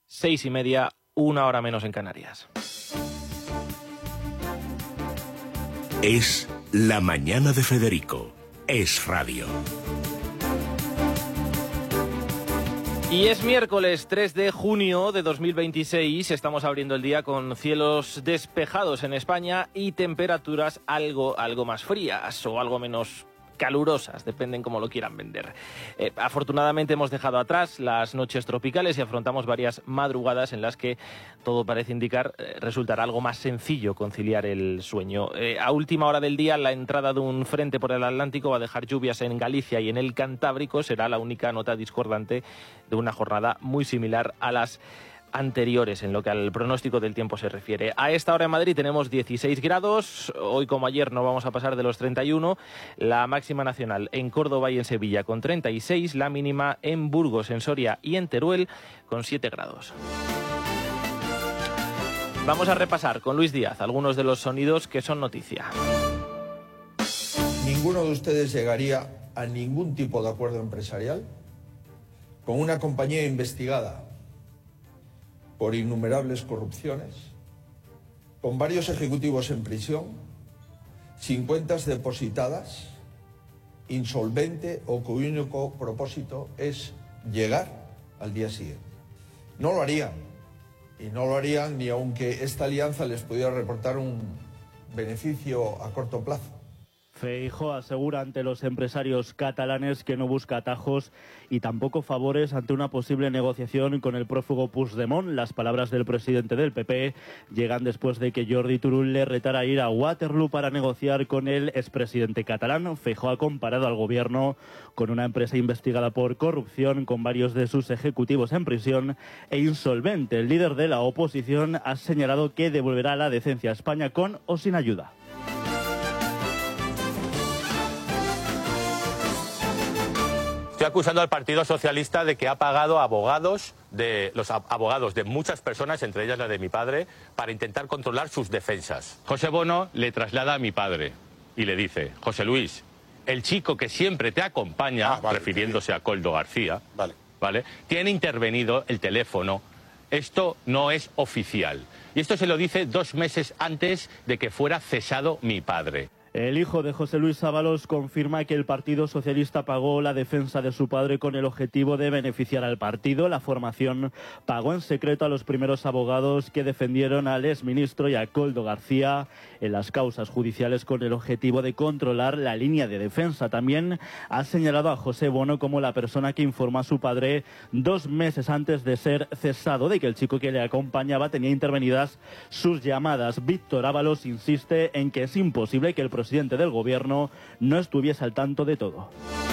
6:30, 1 hora menos en Canarias. Es la mañana de Federico. Es radio. Y es miércoles 3 de junio de 2026, estamos abriendo el día con cielos despejados en España y temperaturas algo más frías o algo menos calurosas, dependen cómo lo quieran vender. Afortunadamente hemos dejado atrás las noches tropicales y afrontamos varias madrugadas en las que todo parece indicar resultará algo más sencillo conciliar el sueño. A última hora del día, la entrada de un frente por el Atlántico va a dejar lluvias en Galicia y en el Cantábrico. Será la única nota discordante de una jornada muy similar a las anteriores en lo que al pronóstico del tiempo se refiere. A esta hora en Madrid tenemos 16 grados, hoy como ayer no vamos a pasar de los 31, la máxima nacional en Córdoba y en Sevilla con 36, la mínima en Burgos, en Soria y en Teruel con 7 grados. Vamos a repasar con Luis Díaz algunos de los sonidos que son noticia. Ninguno de ustedes llegaría a ningún tipo de acuerdo empresarial con una compañía investigada por innumerables corrupciones, con varios ejecutivos en prisión, sin cuentas depositadas, insolvente o cuyo único propósito es llegar al día siguiente. No lo harían, y no lo harían ni aunque esta alianza les pudiera reportar un beneficio a corto plazo. Feijóo asegura ante los empresarios catalanes que no busca atajos y tampoco favores ante una posible negociación con el prófugo Puigdemont. Las palabras del presidente del PP llegan después de que Jordi Turull le retara a ir a Waterloo para negociar con el expresidente catalán. Feijóo ha comparado al gobierno con una empresa investigada por corrupción, con varios de sus ejecutivos en prisión e insolvente. El líder de la oposición ha señalado que devolverá la decencia a España con o sin ayuda. Estoy acusando al Partido Socialista de que ha pagado los abogados de muchas personas, entre ellas la de mi padre, para intentar controlar sus defensas. José Bono le traslada a mi padre y le dice: José Luis, el chico que siempre te acompaña, refiriéndose a Koldo García, ¿vale? Tiene intervenido el teléfono. Esto no es oficial. Y esto se lo dice 2 meses antes de que fuera cesado mi padre. El hijo de José Luis Ábalos confirma que el Partido Socialista pagó la defensa de su padre con el objetivo de beneficiar al partido. La formación pagó en secreto a los primeros abogados que defendieron al exministro y a Koldo García en las causas judiciales con el objetivo de controlar la línea de defensa. También ha señalado a José Bono como la persona que informó a su padre 2 meses antes de ser cesado de que el chico que le acompañaba tenía intervenidas sus llamadas. Víctor Ábalos insiste en que es imposible que el presidente del gobierno no estuviese al tanto de todo.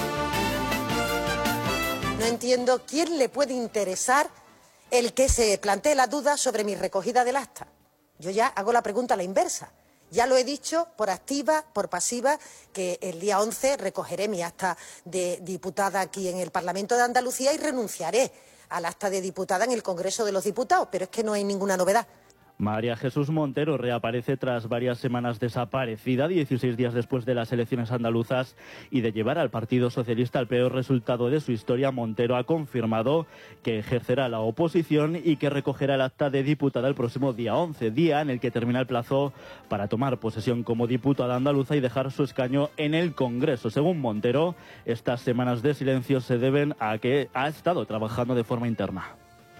No entiendo quién le puede interesar el que se plantee la duda sobre mi recogida del acta. Yo ya hago la pregunta a la inversa. Ya lo he dicho por activa, por pasiva, que el día 11 recogeré mi acta de diputada aquí en el Parlamento de Andalucía y renunciaré al acta de diputada en el Congreso de los Diputados, pero es que no hay ninguna novedad. María Jesús Montero reaparece tras varias semanas desaparecida, 16 días después de las elecciones andaluzas y de llevar al Partido Socialista al peor resultado de su historia. Montero ha confirmado que ejercerá la oposición y que recogerá el acta de diputada el próximo día 11, día en el que termina el plazo para tomar posesión como diputada andaluza y dejar su escaño en el Congreso. Según Montero, estas semanas de silencio se deben a que ha estado trabajando de forma interna.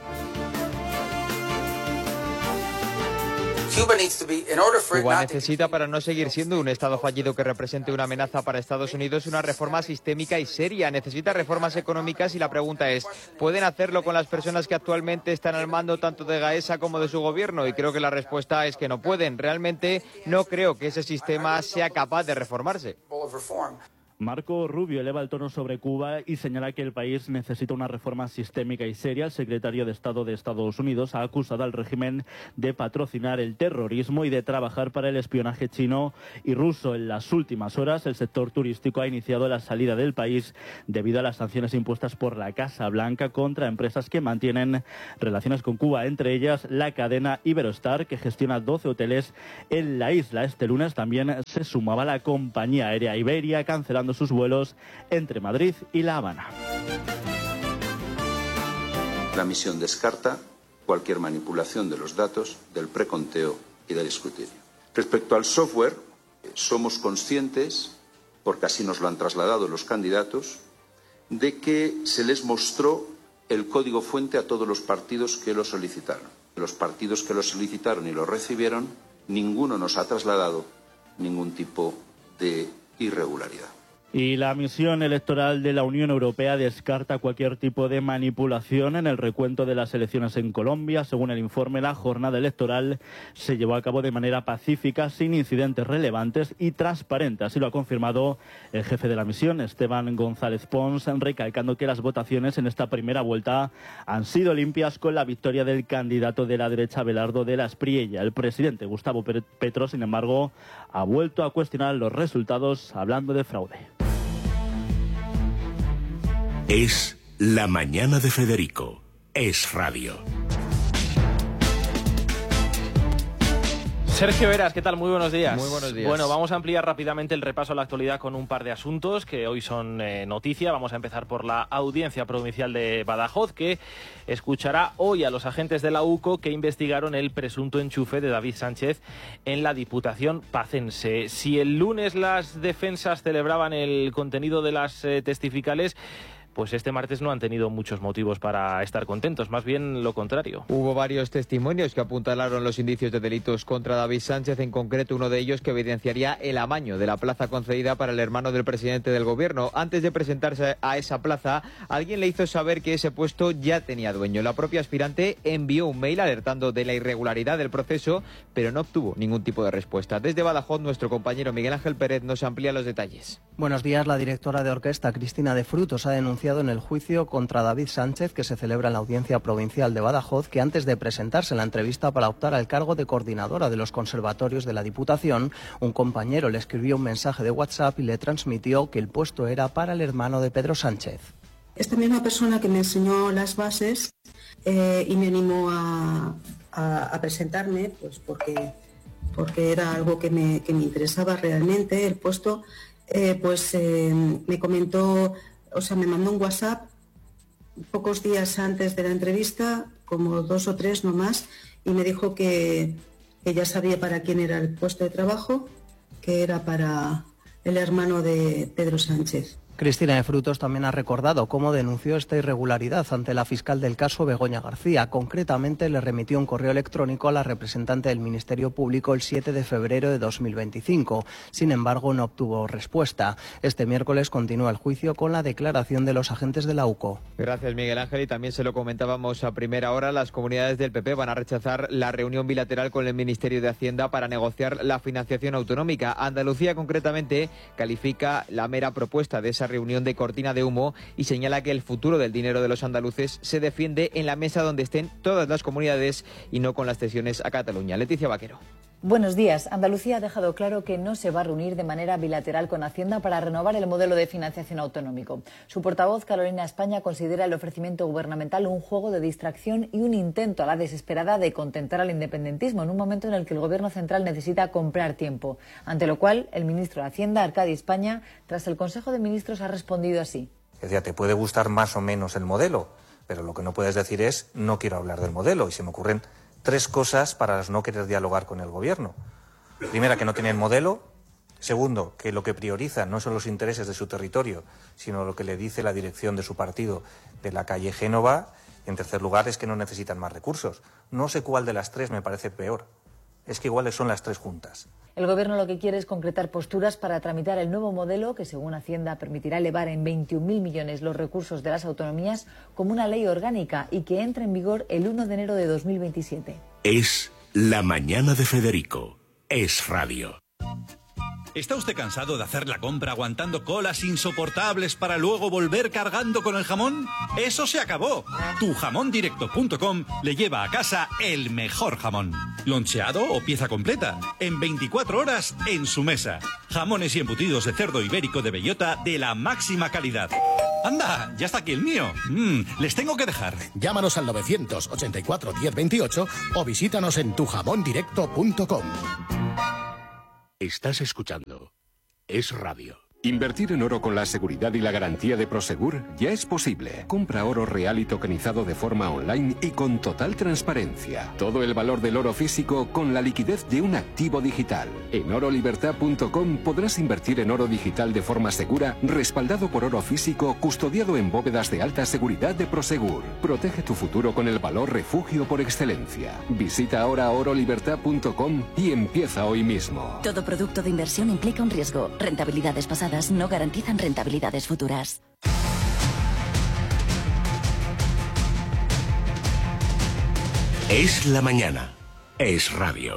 Cuba necesita, para no seguir siendo un Estado fallido que represente una amenaza para Estados Unidos, una reforma sistémica y seria. Necesita reformas económicas y la pregunta es, ¿pueden hacerlo con las personas que actualmente están al mando tanto de Gaesa como de su gobierno? Y creo que la respuesta es que no pueden. Realmente no creo que ese sistema sea capaz de reformarse. Marco Rubio eleva el tono sobre Cuba y señala que el país necesita una reforma sistémica y seria. El secretario de Estado de Estados Unidos ha acusado al régimen de patrocinar el terrorismo y de trabajar para el espionaje chino y ruso. En las últimas horas, el sector turístico ha iniciado la salida del país debido a las sanciones impuestas por la Casa Blanca contra empresas que mantienen relaciones con Cuba, entre ellas la cadena Iberostar, que gestiona 12 hoteles en la isla. Este lunes también se sumaba la compañía aérea Iberia, cancelando sus vuelos entre Madrid y La Habana. La misión descarta cualquier manipulación de los datos, del preconteo y del escrutinio. Respecto al software, somos conscientes, porque así nos lo han trasladado los candidatos, de que se les mostró el código fuente a todos los partidos que lo solicitaron. Los partidos que lo solicitaron y lo recibieron, ninguno nos ha trasladado ningún tipo de irregularidad. Y la misión electoral de la Unión Europea descarta cualquier tipo de manipulación en el recuento de las elecciones en Colombia. Según el informe, la jornada electoral se llevó a cabo de manera pacífica, sin incidentes relevantes y transparente. Así lo ha confirmado el jefe de la misión, Esteban González Pons, recalcando que las votaciones en esta primera vuelta han sido limpias, con la victoria del candidato de la derecha, Abelardo de la Espriella. El presidente Gustavo Petro, sin embargo, ha vuelto a cuestionar los resultados, hablando de fraude. Es La Mañana de Federico. Es radio. Sergio Heras, ¿qué tal? Muy buenos días. Muy buenos días. Bueno, vamos a ampliar rápidamente el repaso a la actualidad con un par de asuntos que hoy son noticia. Vamos a empezar por la Audiencia Provincial de Badajoz, que escuchará hoy a los agentes de la UCO que investigaron el presunto enchufe de David Sánchez en la Diputación pacense. Si el lunes las defensas celebraban el contenido de las testificales, pues este martes no han tenido muchos motivos para estar contentos, más bien lo contrario. Hubo varios testimonios que apuntalaron los indicios de delitos contra David Sánchez, en concreto uno de ellos que evidenciaría el amaño de la plaza concedida para el hermano del presidente del gobierno. Antes de presentarse a esa plaza, alguien le hizo saber que ese puesto ya tenía dueño. La propia aspirante envió un mail alertando de la irregularidad del proceso, pero no obtuvo ningún tipo de respuesta. Desde Badajoz, nuestro compañero Miguel Ángel Pérez nos amplía los detalles. Buenos días. La directora de orquesta, Cristina de Frutos, ha denunciado en el juicio contra David Sánchez, que se celebra en la Audiencia Provincial de Badajoz, que antes de presentarse en la entrevista para optar al cargo de coordinadora de los conservatorios de la Diputación, un compañero le escribió un mensaje de WhatsApp y le transmitió que el puesto era para el hermano de Pedro Sánchez. Esta misma persona que me enseñó las bases y me animó a presentarme, pues porque era algo que me interesaba realmente, el puesto, me comentó, o sea, me mandó un WhatsApp pocos días antes de la entrevista, como 2 o 3 no más, y me dijo que ya sabía para quién era el puesto de trabajo, que era para el hermano de Pedro Sánchez. Cristina de Frutos también ha recordado cómo denunció esta irregularidad ante la fiscal del caso, Begoña García. Concretamente, le remitió un correo electrónico a la representante del Ministerio Público el 7 de febrero de 2025. Sin embargo, no obtuvo respuesta. Este miércoles continúa el juicio con la declaración de los agentes de la UCO. Gracias, Miguel Ángel. Y también se lo comentábamos a primera hora, las comunidades del PP van a rechazar la reunión bilateral con el Ministerio de Hacienda para negociar la financiación autonómica. Andalucía, concretamente, califica la mera propuesta de esa reunión de cortina de humo y señala que el futuro del dinero de los andaluces se defiende en la mesa donde estén todas las comunidades y no con las cesiones a Cataluña. Leticia Vaquero. Buenos días. Andalucía ha dejado claro que no se va a reunir de manera bilateral con Hacienda para renovar el modelo de financiación autonómico. Su portavoz, Carolina España, considera el ofrecimiento gubernamental un juego de distracción y un intento a la desesperada de contentar al independentismo en un momento en el que el Gobierno central necesita comprar tiempo. Ante lo cual, el ministro de Hacienda, Arcadi España, tras el Consejo de Ministros ha respondido así. Decía, te puede gustar más o menos el modelo, pero lo que no puedes decir es no quiero hablar del modelo. Y se me ocurren 3 cosas para no querer dialogar con el Gobierno. Primera, que no tienen modelo. Segundo, que lo que priorizan no son los intereses de su territorio, sino lo que le dice la dirección de su partido de la calle Génova. Y en tercer lugar, es que no necesitan más recursos. No sé cuál de las 3 me parece peor. Es que iguales son las 3 juntas. El Gobierno lo que quiere es concretar posturas para tramitar el nuevo modelo que, según Hacienda, permitirá elevar en 21.000 millones los recursos de las autonomías como una ley orgánica y que entre en vigor el 1 de enero de 2027. Es La Mañana de Federico. Es radio. ¿Está usted cansado de hacer la compra aguantando colas insoportables para luego volver cargando con el jamón? ¡Eso se acabó! Tujamondirecto.com le lleva a casa el mejor jamón. Loncheado o pieza completa. En 24 horas en su mesa. Jamones y embutidos de cerdo ibérico de bellota de la máxima calidad. ¡Anda! ¡Ya está aquí el mío! Les tengo que dejar. Llámanos al 984 1028 o visítanos en tujamondirecto.com. Estás escuchando Es Radio. Invertir en oro con la seguridad y la garantía de Prosegur ya es posible. Compra oro real y tokenizado de forma online y con total transparencia. Todo el valor del oro físico con la liquidez de un activo digital. En orolibertad.com podrás invertir en oro digital de forma segura, respaldado por oro físico, custodiado en bóvedas de alta seguridad de Prosegur. Protege tu futuro con el valor refugio por excelencia. Visita ahora orolibertad.com y empieza hoy mismo. Todo producto de inversión implica un riesgo. Rentabilidades pasadas no garantizan rentabilidades futuras. Es la mañana. Es radio.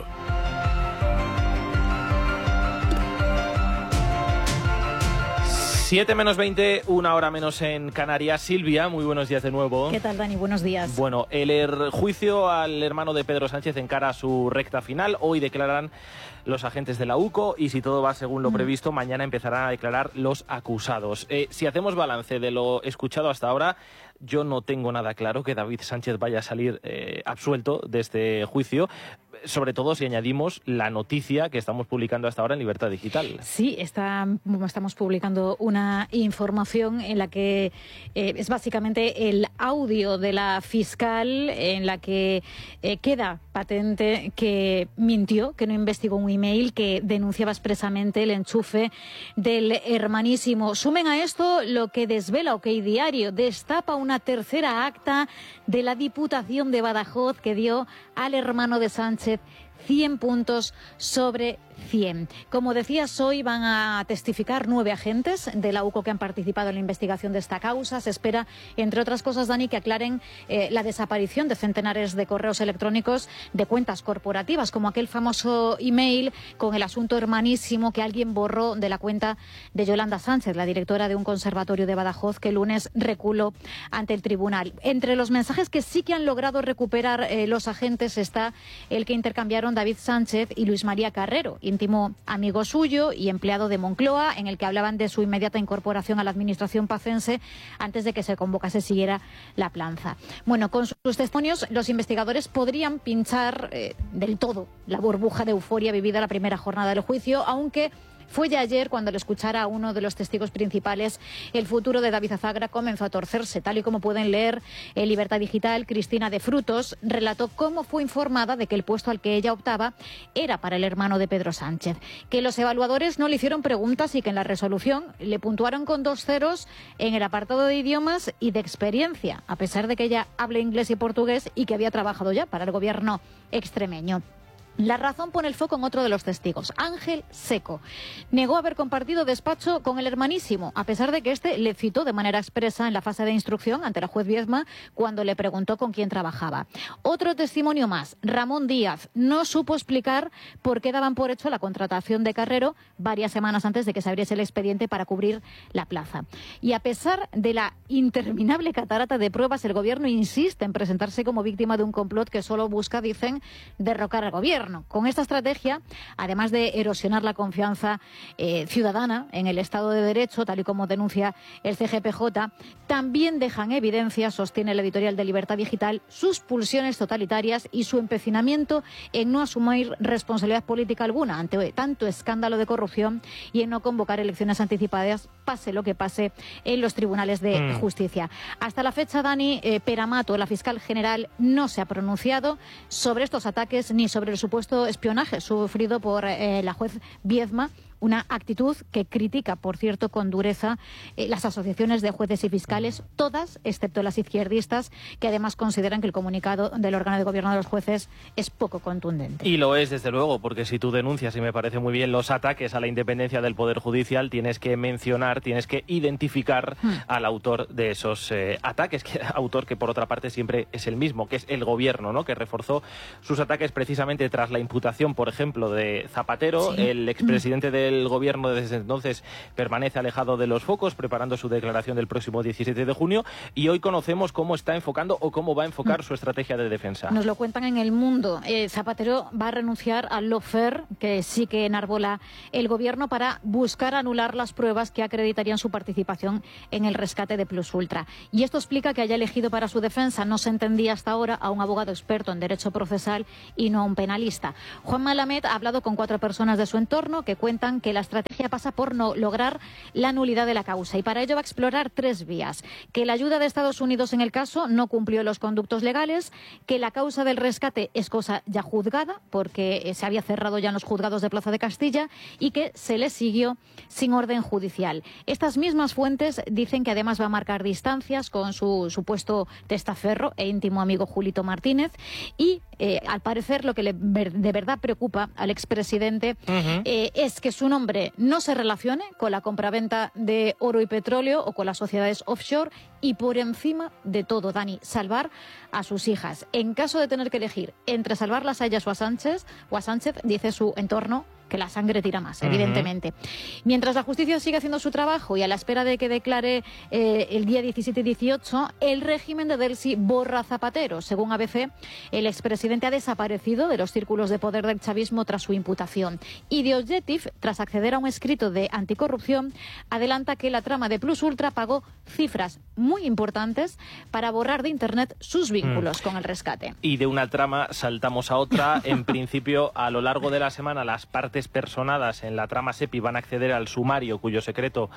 Siete menos 20, una hora menos en Canarias. Silvia, muy buenos días de nuevo. ¿Qué tal, Dani? Buenos días. Bueno, el juicio al hermano de Pedro Sánchez encara su recta final. Hoy declaran los agentes de la UCO y, si todo va según lo previsto, mañana empezarán a declarar los acusados. Si hacemos balance de lo escuchado hasta ahora, yo no tengo nada claro que David Sánchez vaya a salir absuelto de este juicio, sobre todo si añadimos la noticia que estamos publicando hasta ahora en Libertad Digital. Sí, estamos publicando una información en la que es básicamente el audio de la fiscal, en la que queda patente que mintió, que no investigó un email que denunciaba expresamente el enchufe del hermanísimo. Sumen a esto lo que desvela OK Diario, destapa una tercera acta de la Diputación de Badajoz que dio al hermano de Sánchez 100 puntos sobre 100. Como decías, hoy van a testificar 9 agentes de la UCO que han participado en la investigación de esta causa. Se espera, entre otras cosas, Dani, que aclaren la desaparición de centenares de correos electrónicos de cuentas corporativas, como aquel famoso email con el asunto hermanísimo que alguien borró de la cuenta de Yolanda Sánchez, la directora de un conservatorio de Badajoz, que el lunes reculó ante el tribunal. Entre los mensajes que sí que han logrado recuperar los agentes está el que intercambiaron David Sánchez y Luis María Carrero, íntimo amigo suyo y empleado de Moncloa, en el que hablaban de su inmediata incorporación a la administración pacense antes de que se convocase siquiera la planza. Bueno, con sus testimonios los investigadores podrían pinchar del todo la burbuja de euforia vivida la primera jornada del juicio, aunque fue ya ayer cuando al escuchar a uno de los testigos principales, el futuro de David Azagra comenzó a torcerse. Tal y como pueden leer en Libertad Digital, Cristina de Frutos relató cómo fue informada de que el puesto al que ella optaba era para el hermano de Pedro Sánchez, que los evaluadores no le hicieron preguntas y que en la resolución le puntuaron con 2 ceros en el apartado de idiomas y de experiencia, a pesar de que ella hable inglés y portugués y que había trabajado ya para el gobierno extremeño. La razón pone el foco en otro de los testigos, Ángel Seco. Negó haber compartido despacho con el hermanísimo, a pesar de que éste le citó de manera expresa en la fase de instrucción ante la juez Viedma cuando le preguntó con quién trabajaba. Otro testimonio más, Ramón Díaz, no supo explicar por qué daban por hecho la contratación de Carrero varias semanas antes de que se abriese el expediente para cubrir la plaza. Y a pesar de la interminable catarata de pruebas, el gobierno insiste en presentarse como víctima de un complot que solo busca, dicen, derrocar al gobierno. Con esta estrategia, además de erosionar la confianza ciudadana en el Estado de Derecho, tal y como denuncia el CGPJ, también dejan evidencia, sostiene el editorial de Libertad Digital, sus pulsiones totalitarias y su empecinamiento en no asumir responsabilidad política alguna ante tanto escándalo de corrupción y en no convocar elecciones anticipadas, pase lo que pase en los tribunales de justicia. Hasta la fecha, Dani, Peramato, la fiscal general, no se ha pronunciado sobre estos ataques ni sobre el supuesto espionaje sufrido por la juez Viedma, una actitud que critica, por cierto, con dureza las asociaciones de jueces y fiscales, todas, excepto las izquierdistas, que además consideran que el comunicado del órgano de gobierno de los jueces es poco contundente. Y lo es, desde luego, porque si tú denuncias, y me parece muy bien, los ataques a la independencia del Poder Judicial, tienes que mencionar, tienes que identificar al autor de esos ataques, autor que por otra parte siempre es el mismo, que es el gobierno, ¿no?, que reforzó sus ataques precisamente tras la imputación, por ejemplo, de Zapatero. Sí. El expresidente del gobierno desde entonces permanece alejado de los focos, preparando su declaración del próximo 17 de junio, y hoy conocemos cómo está enfocando o cómo va a enfocar su estrategia de defensa. Nos lo cuentan en El Mundo. Zapatero va a renunciar al lawfare que sí que enarbola el gobierno para buscar anular las pruebas que acreditarían su participación en el rescate de Plus Ultra. Y esto explica que haya elegido para su defensa, no se entendía hasta ahora, a un abogado experto en derecho procesal y no a un penalista. Juan Malamed ha hablado con 4 personas de su entorno que cuentan aseguran que la estrategia pasa por no lograr la nulidad de la causa y para ello va a explorar 3 vías. Que la ayuda de Estados Unidos en el caso no cumplió los conductos legales, que la causa del rescate es cosa ya juzgada porque se había cerrado ya en los juzgados de Plaza de Castilla y que se le siguió sin orden judicial. Estas mismas fuentes dicen que además va a marcar distancias con su supuesto testaferro e íntimo amigo Julito Martínez y al parecer lo que de verdad preocupa al expresidente es que su nombre no se relacione con la compraventa de oro y petróleo o con las sociedades offshore y por encima de todo, Dani, salvar a sus hijas. En caso de tener que elegir entre salvarlas a ellas o a Sánchez, dice su entorno que la sangre tira más, evidentemente. Mientras la justicia sigue haciendo su trabajo y a la espera de que declare el día 17 y 18, el régimen de Delcy borra a Zapatero. Según ABC, el expresidente ha desaparecido de los círculos de poder del chavismo tras su imputación. Y The Objective, tras acceder a un escrito de anticorrupción, adelanta que la trama de Plus Ultra pagó cifras muy importantes para borrar de Internet sus vínculos con el rescate. Y de una trama saltamos a otra. En principio, a lo largo de la semana, las partes personadas en la trama SEPI van a acceder al sumario cuyo secreto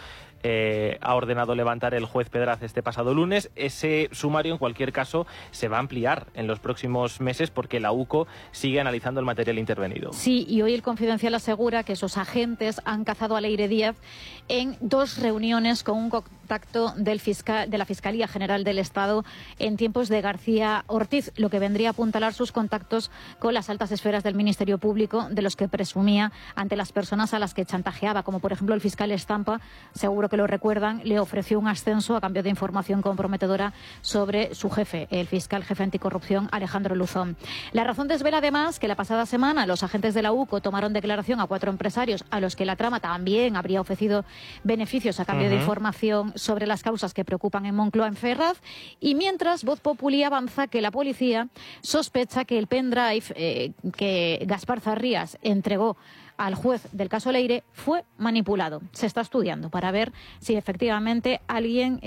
ha ordenado levantar el juez Pedraz este pasado lunes. Ese sumario, en cualquier caso, se va a ampliar en los próximos meses porque la UCO sigue analizando el material intervenido. Sí, y hoy el Confidencial asegura que esos agentes han cazado a Leire Díaz en 2 reuniones con un contacto de la Fiscalía General del Estado en tiempos de García Ortiz, lo que vendría a apuntalar sus contactos con las altas esferas del Ministerio Público, de los que presumía ante las personas a las que chantajeaba, como por ejemplo el fiscal Estampa, seguro que lo recuerdan, le ofreció un ascenso a cambio de información comprometedora sobre su jefe, el fiscal jefe anticorrupción Alejandro Luzón. La razón desvela además que la pasada semana los agentes de la UCO tomaron declaración a 4 empresarios a los que la trama también habría ofrecido beneficios a cambio de información sobre las causas que preocupan en Moncloa, en Ferraz, y mientras Voz Populi avanza que la policía sospecha que el pendrive que Gaspar Zarrías entregó al juez del caso Leire fue manipulado. Se está estudiando para ver si efectivamente alguien,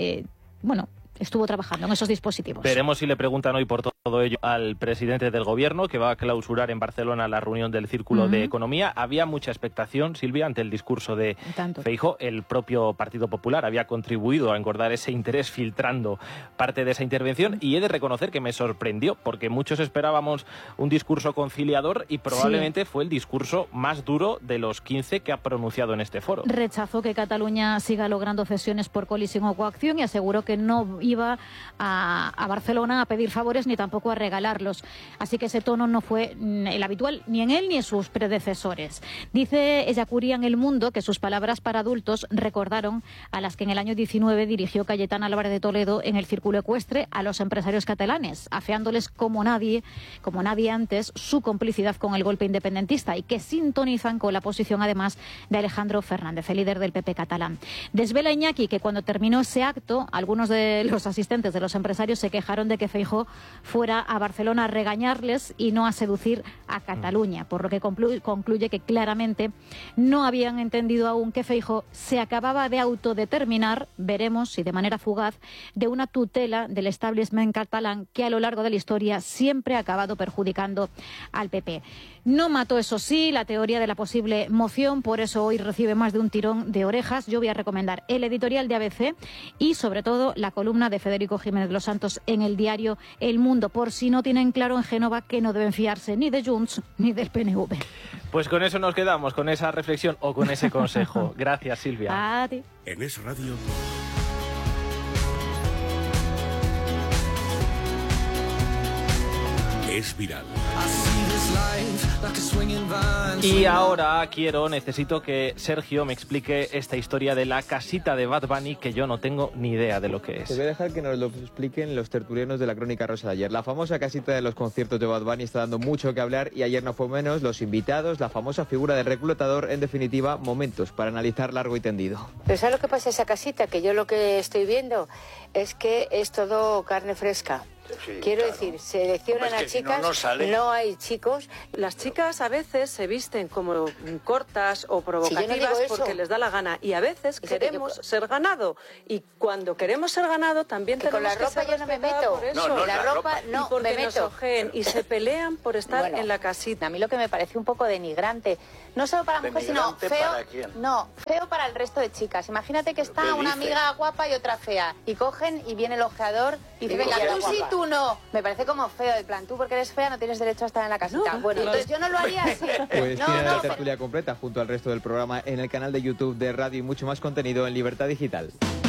estuvo trabajando en esos dispositivos. Veremos si le preguntan hoy por todo ello al presidente del Gobierno, que va a clausurar en Barcelona la reunión del Círculo de Economía. Había mucha expectación, Silvia, ante el discurso de Feijóo. El propio Partido Popular había contribuido a engordar ese interés filtrando parte de esa intervención y he de reconocer que me sorprendió, porque muchos esperábamos un discurso conciliador y probablemente fue el discurso más duro de los 15 que ha pronunciado en este foro. Rechazó que Cataluña siga logrando cesiones por colisión o coacción y aseguró que no iba a Barcelona a pedir favores ni tampoco a regalarlos. Así que ese tono no fue el habitual ni en él ni en sus predecesores. Dice Ellacuría en El Mundo que sus palabras para adultos recordaron a las que en el año 19 dirigió Cayetán Álvarez de Toledo en el Círculo Ecuestre a los empresarios catalanes, afeándoles como nadie antes su complicidad con el golpe independentista y que sintonizan con la posición además de Alejandro Fernández, el líder del PP catalán. Desvela Iñaki que cuando terminó ese acto, algunos de los asistentes de los empresarios se quejaron de que Feijóo fuera a Barcelona a regañarles y no a seducir a Cataluña, por lo que concluye que claramente no habían entendido aún que Feijóo se acababa de autodeterminar, veremos si de manera fugaz, de una tutela del establishment catalán que a lo largo de la historia siempre ha acabado perjudicando al PP. No mató, eso sí, la teoría de la posible moción, por eso hoy recibe más de un tirón de orejas. Yo voy a recomendar el editorial de ABC y sobre todo la columna de Federico Jiménez Los Santos en el diario El Mundo, por si no tienen claro en Génova que no deben fiarse ni de Junts ni del PNV. Pues con eso nos quedamos, con esa reflexión o con ese consejo. Gracias, Silvia. A ti. En Es Radio. Es viral. Y ahora necesito que Sergio me explique esta historia de la casita de Bad Bunny, que yo no tengo ni idea de lo que es. Te voy a dejar que nos lo expliquen los tertulianos de la Crónica Rosa de ayer. La famosa casita de los conciertos de Bad Bunny está dando mucho que hablar y ayer no fue menos, los invitados, la famosa figura del reclutador, en definitiva, momentos para analizar largo y tendido. Pero ¿sabes lo que pasa en esa casita? Que yo lo que estoy viendo es que es todo carne fresca. Sí, quiero decir, seleccionan a chicas, no hay chicos. Las chicas a veces se visten como cortas o provocativas porque les da la gana y a veces queremos ser ganado y cuando queremos ser ganado también tenemos con la ropa que ser yo no me meto. por eso. No, la ropa no porque me meto. Nos ojeen y se pelean por estar en la casita. A mí lo que me parece un poco denigrante, no solo para mujeres, sino feo. ¿Para quién? No, feo para el resto de chicas. Imagínate que está una amiga guapa y otra fea y cogen y viene el ojeador y dice, venga, tú sí, tú no. Me parece como feo, de plan, tú porque eres fea no tienes derecho a estar en la casita. Bueno, entonces yo no lo haría así. Pues tienen la tertulia completa junto al resto del programa en el canal de YouTube de Radio y mucho más contenido en Libertad Digital.